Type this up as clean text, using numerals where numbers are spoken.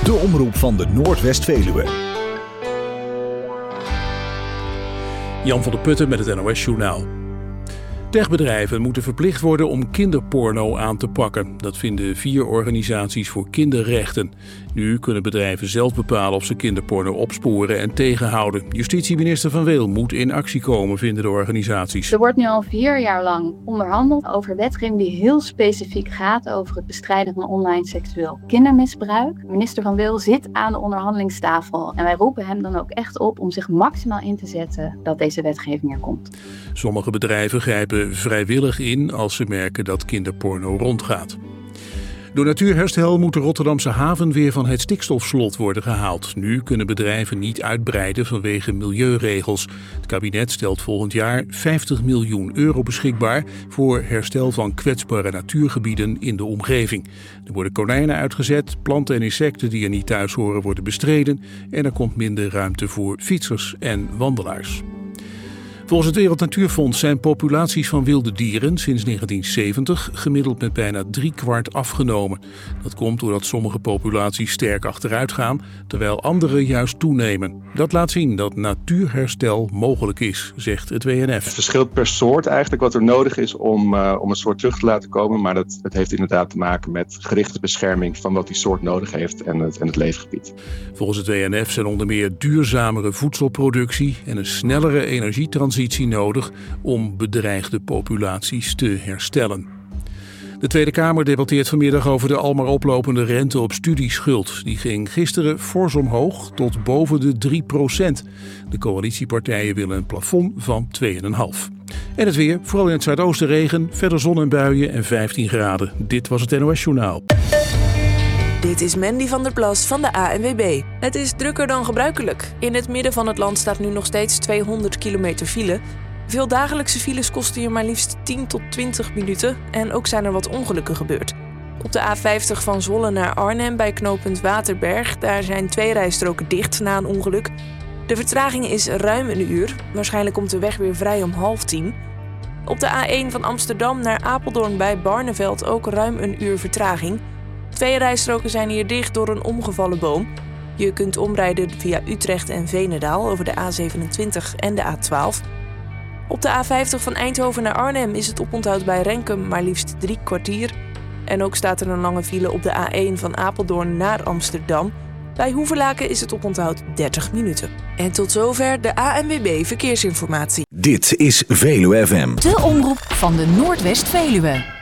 De omroep van de Noordwest-Veluwe. Jan van der Putten met het NOS-journaal. Techbedrijven moeten verplicht worden om kinderporno aan te pakken. Dat vinden 4 organisaties voor kinderrechten. Nu kunnen bedrijven zelf bepalen of ze kinderporno opsporen en tegenhouden. Justitieminister Van Weel moet in actie komen, vinden de organisaties. Er wordt nu al 4 jaar lang onderhandeld over wetgeving die heel specifiek gaat over het bestrijden van online seksueel kindermisbruik. Minister Van Weel zit aan de onderhandelingstafel en wij roepen hem dan ook echt op om zich maximaal in te zetten dat deze wetgeving er komt. Sommige bedrijven grijpen vrijwillig in als ze merken dat kinderporno rondgaat. Door natuurherstel moet de Rotterdamse haven weer van het stikstofslot worden gehaald. Nu kunnen bedrijven niet uitbreiden vanwege milieuregels. Het kabinet stelt volgend jaar €50 miljoen beschikbaar voor herstel van kwetsbare natuurgebieden in de omgeving. Er worden konijnen uitgezet, planten en insecten die er niet thuis horen worden bestreden en er komt minder ruimte voor fietsers en wandelaars. Volgens het Wereld Natuurfonds zijn populaties van wilde dieren sinds 1970 gemiddeld met bijna 3/4 afgenomen. Dat komt doordat sommige populaties sterk achteruit gaan, terwijl andere juist toenemen. Dat laat zien dat natuurherstel mogelijk is, zegt het WNF. Het verschilt per soort eigenlijk wat er nodig is om een soort terug te laten komen. Maar dat heeft inderdaad te maken met gerichte bescherming van wat die soort nodig heeft en het leefgebied. Volgens het WNF zijn onder meer duurzamere voedselproductie en een snellere energietransitie nodig om bedreigde populaties te herstellen. De Tweede Kamer debatteert vanmiddag over de almaar oplopende rente op studieschuld. Die ging gisteren fors omhoog tot boven de 3%. De coalitiepartijen willen een plafond van 2,5. En het weer, vooral in het zuidoosten regen, verder zon en buien en 15 graden. Dit was het NOS-journaal. Dit is Mandy van der Plas van de ANWB. Het is drukker dan gebruikelijk. In het midden van het land staat nu nog steeds 200 kilometer file. Veel dagelijkse files kosten je maar liefst 10 tot 20 minuten. En ook zijn er wat ongelukken gebeurd. Op de A50 van Zwolle naar Arnhem bij knooppunt Waterberg. Daar zijn 2 rijstroken dicht na een ongeluk. De vertraging is ruim een uur. Waarschijnlijk komt de weg weer vrij om 9:30. Op de A1 van Amsterdam naar Apeldoorn bij Barneveld ook ruim een uur vertraging. 2 rijstroken zijn hier dicht door een omgevallen boom. Je kunt omrijden via Utrecht en Veenendaal over de A27 en de A12. Op de A50 van Eindhoven naar Arnhem is het oponthoud bij Renkum maar liefst 3 kwartier. En ook staat er een lange file op de A1 van Apeldoorn naar Amsterdam. Bij Hoevelaken is het oponthoud 30 minuten. En tot zover de ANWB Verkeersinformatie. Dit is Veluwe FM. De omroep van de Noordwest-Veluwe.